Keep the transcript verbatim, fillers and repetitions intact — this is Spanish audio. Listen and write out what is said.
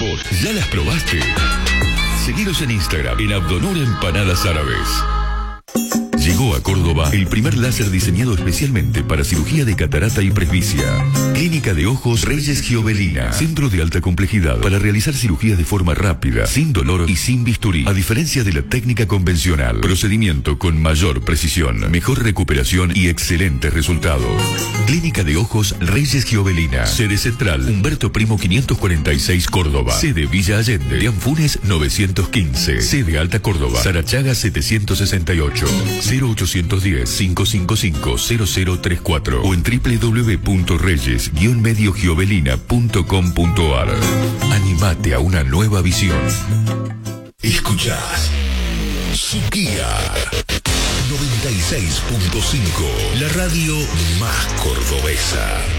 ¿Vos ya las probaste? Seguinos en Instagram en Abdonur Empanadas Árabes. Llegó a Córdoba el primer láser diseñado especialmente para cirugía de catarata y presbicia. Clínica de Ojos Reyes Giovelina. Centro de alta complejidad para realizar cirugías de forma rápida, sin dolor y sin bisturí. A diferencia de la técnica convencional. Procedimiento con mayor precisión, mejor recuperación y excelentes resultados. Clínica de Ojos Reyes Giovelina. Sede central Humberto Primo quinientos cuarenta y seis Córdoba. Sede Villa Allende. Dean Funes novecientos quince. Sede Alta Córdoba. Sarachaga setecientos sesenta y ocho. cero ochocientos diez, cinco cinco cinco, cero cero tres cuatro o en doble u doble u doble u punto reyes guion medio giovelina punto com punto ar. Animate a una nueva visión. Escuchás Suquía noventa y seis punto cinco, la radio más cordobesa.